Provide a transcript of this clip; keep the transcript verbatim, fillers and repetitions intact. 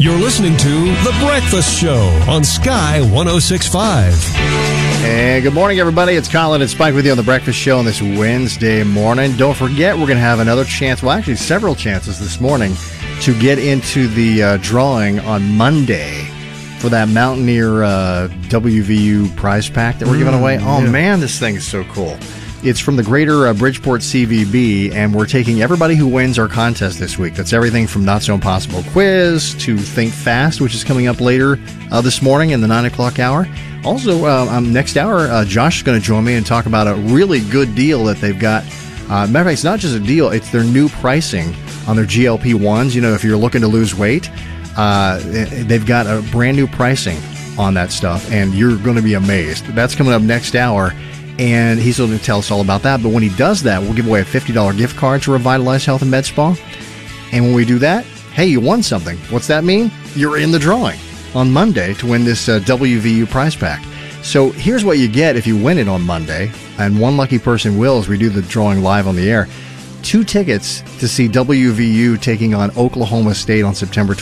You're listening to The Breakfast Show on Sky one oh six point five. Hey, good morning, everybody. It's Colin and Spike with you on The Breakfast Show on this Wednesday morning. Don't forget, we're going to have another chance, well, actually several chances this morning, to get into the uh, drawing on Monday for that Mountaineer uh, W V U prize pack that we're giving away. Oh, yeah. man, this thing is so cool. It's from the Greater uh, Bridgeport C V B, and we're taking everybody who wins our contest this week. That's everything from Not So Impossible Quiz to Think Fast, which is coming up later uh, this morning in the nine o'clock hour. Also, uh, um, next hour, uh, Josh is going to join me and talk about a really good deal that they've got. Uh, matter of fact, it's not just a deal, it's their new pricing on their G L P ones. You know, if you're looking to lose weight, uh, they've got a brand new pricing on that stuff, and you're going to be amazed. That's coming up next hour. And he's going to tell us all about that. But when he does that, we'll give away a fifty dollars gift card to Revitalize Health and Med Spa. And when we do that, hey, you won something. What's that mean? You're in the drawing on Monday to win this uh, W V U prize pack. So here's what you get if you win it on Monday. And one lucky person will, as we do the drawing live on the air. Two tickets to see W V U taking on Oklahoma State on September